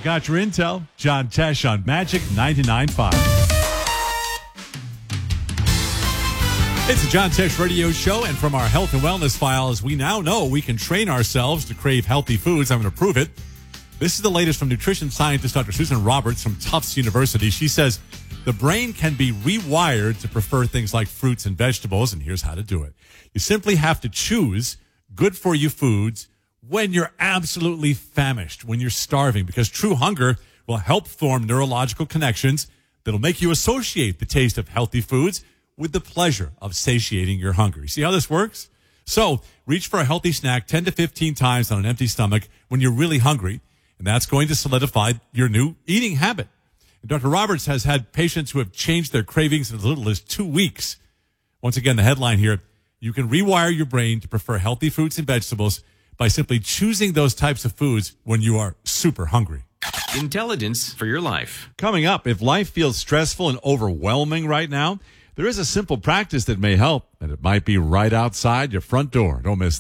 got your intel. John Tesh on Magic 99.5. It's the John Tesh Radio Show, and from our health and wellness files, we now know we can train ourselves to crave healthy foods. I'm going to prove it. This is the latest from nutrition scientist Dr. Susan Roberts from Tufts University. She says the brain can be rewired to prefer things like fruits and vegetables, and here's how to do it. You simply have to choose good-for-you foods when you're absolutely famished, when you're starving, because true hunger will help form neurological connections that'll make you associate the taste of healthy foods with the pleasure of satiating your hunger. You see how this works? So reach for a healthy snack 10 to 15 times on an empty stomach when you're really hungry, and that's going to solidify your new eating habit. And Dr. Roberts has had patients who have changed their cravings in as little as 2 weeks. Once again, the headline here, you can rewire your brain to prefer healthy fruits and vegetables by simply choosing those types of foods when you are super hungry. Intelligence for your life. Coming up, if life feels stressful and overwhelming right now, there is a simple practice that may help, and it might be right outside your front door. Don't miss